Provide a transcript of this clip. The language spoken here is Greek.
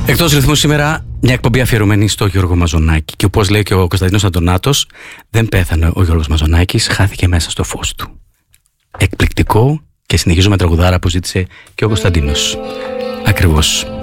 Εκτός ρυθμού σήμερα, μια εκπομπή αφιερωμένη στο Γιώργο Μαζονάκη. Και όπως λέει και ο Κωνσταντίνος Αντωνάτος, δεν πέθανε ο Γιώργος Μαζονάκης, χάθηκε μέσα στο φως του. Εκπληκτικό, και συνεχίζουμε τραγουδάρα που ζήτησε και ο Κωνσταντίνος. Ακριβώς.